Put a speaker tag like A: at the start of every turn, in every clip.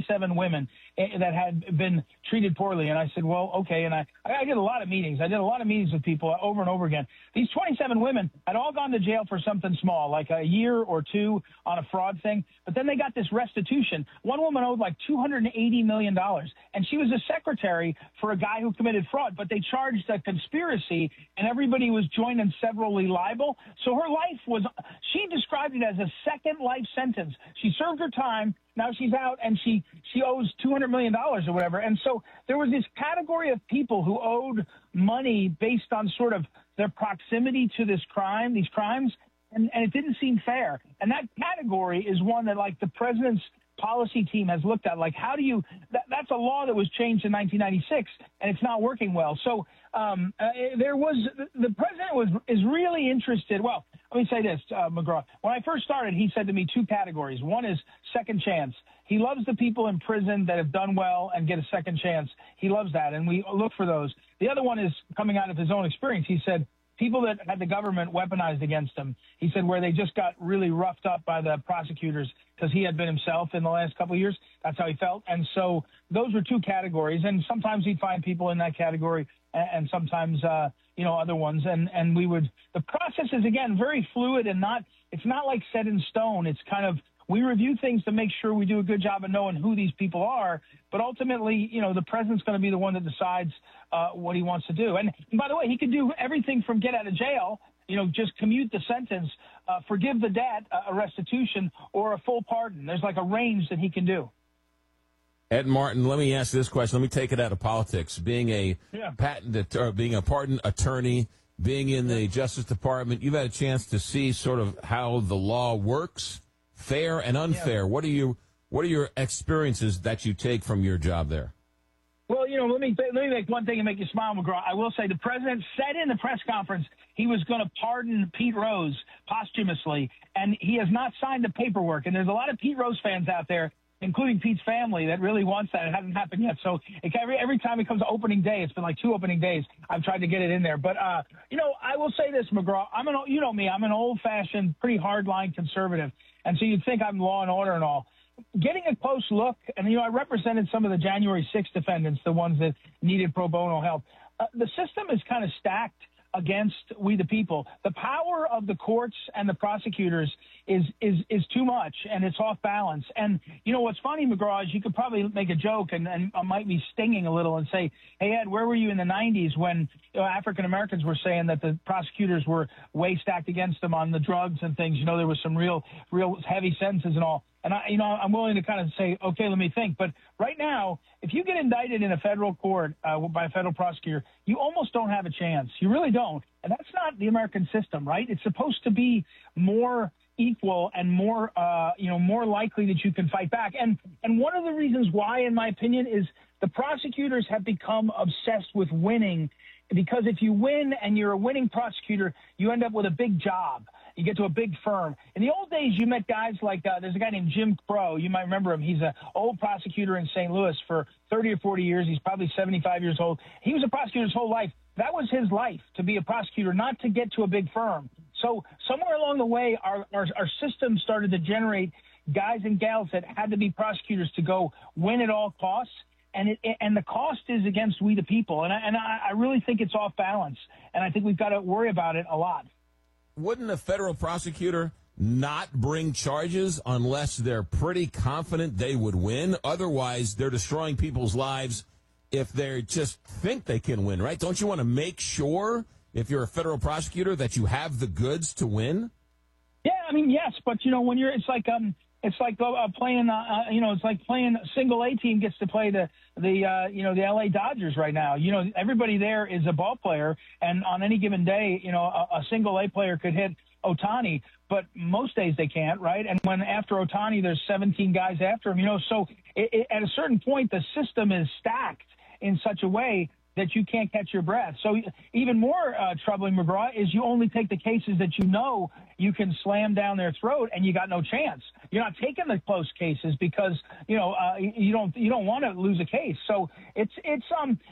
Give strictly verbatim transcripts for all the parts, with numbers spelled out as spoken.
A: twenty-seven women that had been treated poorly. And I said, well, okay. And I, I did a lot of meetings. I did a lot of meetings with people over and over again. These twenty-seven women had all gone to jail for something small, like a year or two on a fraud thing. But then they got this restitution. One woman owed like two hundred eighty million dollars. And she was a secretary for a guy who committed fraud. But they charged a conspiracy, and everybody was joined and severally liable. So her life was, she described it as a second life sentence. She served her time. Now she's out, and she, she owes two hundred million dollars or whatever. And so there was this category of people who owed money based on sort of their proximity to this crime, these crimes, and, and it didn't seem fair. And that category is one that, like, the president's policy team has looked at. Like, how do you that, – that's a law that was changed in nineteen ninety-six, and it's not working well. So um, uh, there was – the president was is really interested – well, let me say this, uh, McGraw. When I first started, he said to me two categories. One is second chance. He loves the people in prison that have done well and get a second chance. He loves that, and we look for those. The other one is coming out of his own experience. He said people that had the government weaponized against him. He said where they just got really roughed up by the prosecutors because he had been himself in the last couple of years. That's how he felt. And so those were two categories. And sometimes he'd find people in that category and, and sometimes, uh, you know, other ones. And, and we would – the process is, again, very fluid and not – it's not like set in stone. It's kind of – we review things to make sure we do a good job of knowing who these people are. But ultimately, you know, the president's going to be the one that decides uh, what he wants to do. And, and by the way, he could do everything from get out of jail, you know, just commute the sentence, uh, forgive the debt, uh, a restitution, or a full pardon. There's like a range that he can do.
B: Ed Martin, let me ask this question. Let me take it out of politics. Being a
A: yeah.
B: patent, or being a pardon attorney, being in the Justice Department, you've had a chance to see sort of how the law works, fair and unfair. Yeah. What are you? What are your experiences that you take from your job there?
A: Well, you know, let me let me make one thing and make you smile, McGraw. I will say the president said in the press conference he was going to pardon Pete Rose posthumously, and he has not signed the paperwork. And there's a lot of Pete Rose fans out there, including Pete's family, that really wants that. It hasn't happened yet. So it, every every time it comes to opening day, it's been like two opening days, I've tried to get it in there. But, uh, you know, I will say this, McGraw. I'm an, you know me, I'm an old-fashioned, pretty hard-line conservative. And so you'd think I'm law and order and all. Getting a close look, and, you know, I represented some of the January sixth defendants, the ones that needed pro bono help. Uh, the system is kind of stacked against we the people. The power of the courts and the prosecutors is is is too much, and it's off balance. And, you know, what's funny, McGraw, is you could probably make a joke and, and I might be stinging a little and say, hey, Ed, where were you in the nineties when, you know, African-Americans were saying that the prosecutors were way stacked against them on the drugs and things? You know, there was some real, real heavy sentences and all. And, I, you know, I'm willing to kind of say, okay, let me think. But right now, if you get indicted in a federal court uh, by a federal prosecutor, you almost don't have a chance. You really don't. And that's not the American system, right? It's supposed to be more equal and more, uh, you know, more likely that you can fight back. And and one of the reasons why, in my opinion, is the prosecutors have become obsessed with winning, because if you win and you're a winning prosecutor, you end up with a big job. You get to a big firm. In the old days, you met guys like uh, there's a guy named Jim Crow. You might remember him. He's an old prosecutor in Saint Louis for thirty or forty years. He's probably seventy-five years old. He was a prosecutor his whole life. That was his life, to be a prosecutor, not to get to a big firm. So somewhere along the way, our, our, our system started to generate guys and gals that had to be prosecutors to go win at all costs. And it, and the cost is against we the people. And I, and I really think it's off balance. And I think we've got to worry about it a lot.
B: Wouldn't a federal prosecutor not bring charges unless they're pretty confident they would win? Otherwise, they're destroying people's lives if they just think they can win, right? Don't you want to make sure, if you're a federal prosecutor, that you have the goods to win?
A: Yeah, I mean, yes, but, you know, when you're, it's like, um, it's like uh, playing, uh, you know, it's like playing a single A team gets to play the, the, uh, you know, the L A Dodgers right now. You know, everybody there is a ball player, and on any given day, you know, a, a single A player could hit Ohtani, but most days they can't, right? And when after Ohtani, there's seventeen guys after him, you know, so it, it, at a certain point, the system is stacked in such a way that you can't catch your breath. So even more uh, troubling, McGraw, is you only take the cases that you know you can slam down their throat and you got no chance. You're not taking the close cases because, you know, uh, you don't you don't want to lose a case. So it's, it's um you know,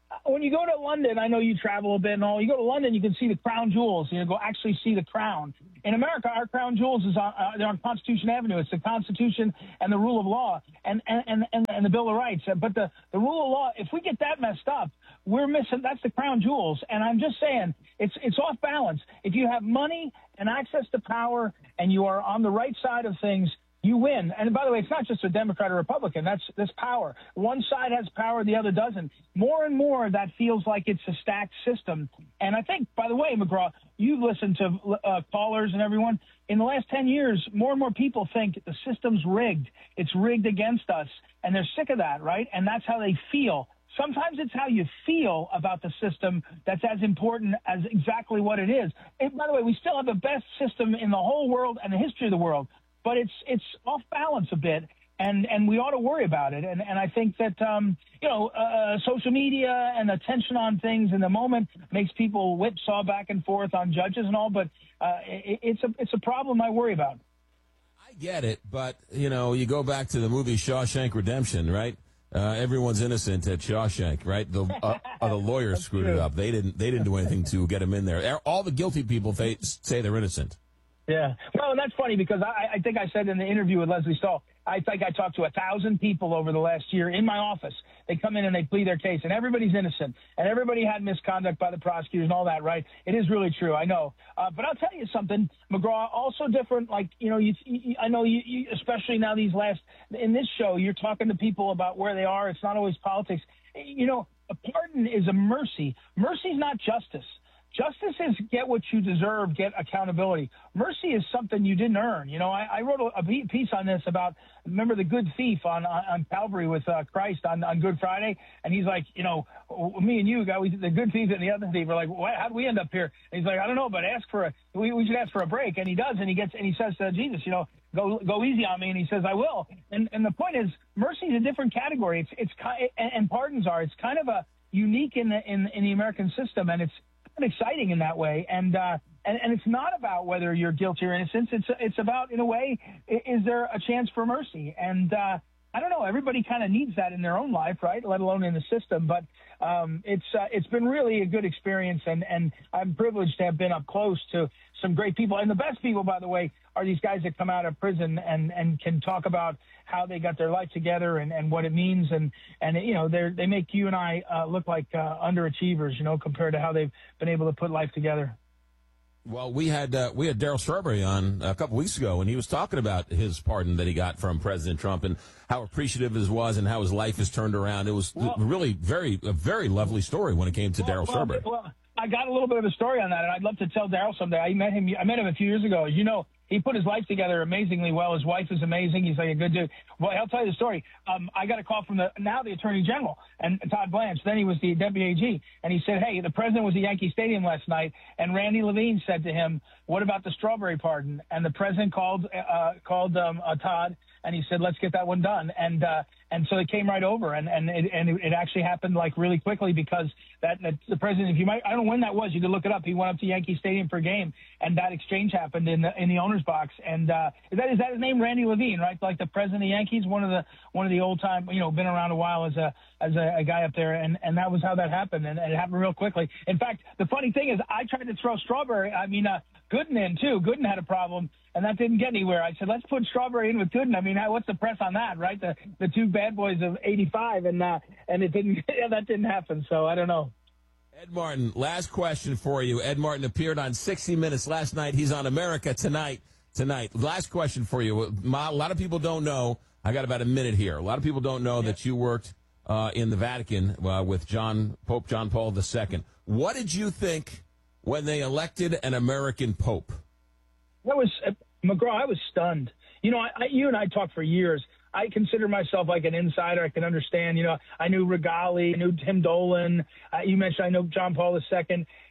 A: when you go to London, I know you travel a bit and all. You go to London, you can see the crown jewels. You know, go actually see the crown. In America, our crown jewels is on uh, they're on Constitution Avenue. It's the Constitution and the rule of law and and and, and the Bill of Rights. But the the rule of law, if we get that messed up, we're missing. That's the crown jewels. And I'm just saying, it's it's off balance. If you have money and access to power, and you are on the right side of things, you win. And by the way, it's not just a Democrat or Republican. That's this power. One side has power, the other doesn't. More and more, that feels like it's a stacked system. And I think, by the way, McGraw, you've listened to uh, callers and everyone. In the last ten years, more and more people think the system's rigged. It's rigged against us. And they're sick of that, right? And that's how they feel. Sometimes it's how you feel about the system that's as important as exactly what it is. And by the way, we still have the best system in the whole world and the history of the world. But it's it's off balance a bit, and, and we ought to worry about it. And and I think that um, you know uh, social media and attention on things in the moment makes people whipsaw back and forth on judges and all. But uh, it, it's a it's a problem I worry about.
B: I get it, but you know you go back to the movie Shawshank Redemption, right? Uh, everyone's innocent at Shawshank, right? The uh, uh, the lawyers screwed it up. They didn't they didn't do anything to get him in there. All the guilty people they say they're innocent.
A: Yeah. Well, and that's funny because I, I think I said in the interview with Leslie Stahl, I think I talked to a thousand people over the last year in my office. They come in and they plead their case, and everybody's innocent, and everybody had misconduct by the prosecutors and all that, right? It is really true, I know. Uh, but I'll tell you something, McGraw, also different, like, you know, you, you, I know you, you, especially now these last, in this show, you're talking to people about where they are. It's not always politics. You know, a pardon is a mercy. Mercy is not justice. Justice is get what you deserve, get accountability. Mercy is something you didn't earn. You know, I, I wrote a, a piece on this about, remember the good thief on on, on Calvary with uh, Christ on, on Good Friday? And he's like, you know, me and you, got we, the good thief and the other thief are like, what, how did we end up here? And he's like, I don't know, but ask for a, we, we should ask for a break. And he does, and he gets, and he says to Jesus, you know, go go easy on me. And he says, I will. And and the point is, mercy is a different category. It's it's and, and pardons are. It's kind of a unique in the in, in the American system, and it's exciting in that way, and uh, and and it's not about whether you're guilty or innocent. It's it's about, in a way, is there a chance for mercy? And uh, I don't know. Everybody kind of needs that in their own life, right? Let alone in the system. But um, it's uh, it's been really a good experience, and and I'm privileged to have been up close to some great people. And the best people, by the way, are these guys that come out of prison and and can talk about how they got their life together and, and what it means. And, and you know, they they make you and I uh, look like uh, underachievers, you know, compared to how they've been able to put life together.
B: Well, we had uh, we had Darryl Strawberry on a couple weeks ago, and he was talking about his pardon that he got from President Trump and how appreciative his was and how his life has turned around. It was well, really very a very lovely story when it came to well, Darryl
A: well,
B: Strawberry.
A: Well, I got a little bit of a story on that, and I'd love to tell Darryl someday. I met him. I met him a few years ago. As you know, he put his life together amazingly well. His wife is amazing. He's like a good dude. Well, I'll tell you the story. Um, I got a call from the now the Attorney General, and Todd Blanche. Then he was the Deputy A G, and he said, hey, the president was at Yankee Stadium last night, and Randy Levine said to him, what about the Strawberry pardon? And the president called uh, called um, uh, Todd, and he said, let's get that one done. And uh, and so it came right over, and and it, and it actually happened like really quickly because that, that the president, if you might, I don't know when that was. You could look it up. He went up to Yankee Stadium for a game, and that exchange happened in the in the owner's box. And uh, is that is that his name, Randy Levine, right? Like the president of the Yankees, one of the one of the old time, you know, been around a while as a as a, a guy up there, and and that was how that happened, and, and it happened real quickly. In fact, the funny thing is, I tried to throw Strawberry. I mean, uh, Gooden in too. Gooden had a problem, and that didn't get anywhere. I said, let's put Strawberry in with Gooden. I mean, what's the press on that, right? The the two bad boys of eighty-five, and uh, and it didn't. Yeah, that didn't happen. So I don't know.
B: Ed Martin, last question for you. Ed Martin appeared on sixty minutes last night. He's on America Tonight. Tonight, last question for you. A lot of people don't know. I got about a minute here. A lot of people don't know yeah. that you worked uh, in the Vatican uh, with John Pope John Paul the Second. What did you think when they elected an American Pope?
A: That was uh, McGraw. I was stunned. You know, I, I, you and I talked for years. I consider myself like an insider. I can understand. You know, I knew Regali, I knew Tim Dolan. Uh, you mentioned I know John Paul the Second.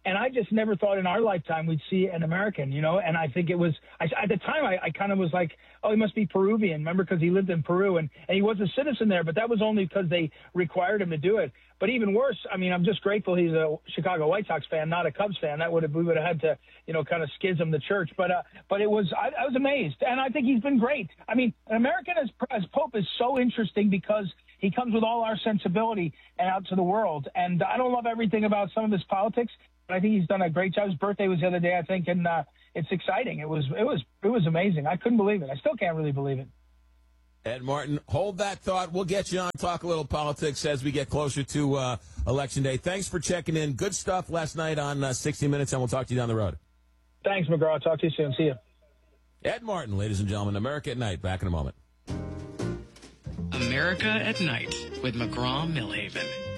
A: And I just never thought in our lifetime we'd see an American, you know. And I think it was I, at the time I, I kind of was like, oh, he must be Peruvian, remember, because he lived in Peru and, and he was a citizen there. But that was only because they required him to do it. But even worse, I mean, I'm just grateful he's a Chicago White Sox fan, not a Cubs fan. That would have we would have had to, you know, kind of schism the church. But uh, but it was I, I was amazed, and I think he's been great. I mean, an American as as Pope is so interesting because he comes with all our sensibility and out to the world. And I don't love everything about some of his politics, but I think he's done a great job. His birthday was the other day, I think, and uh, it's exciting. It was it was it was amazing. I couldn't believe it. I still can't really believe it.
B: Ed Martin, hold that thought. We'll get you on, talk a little politics as we get closer to uh, Election Day. Thanks for checking in. Good stuff last night on uh, sixty minutes, and we'll talk to you down the road.
A: Thanks, McGraw. I'll talk to you soon. See you.
B: Ed Martin, ladies and gentlemen, America at Night. Back in a moment.
C: America at Night with McGraw Millhaven.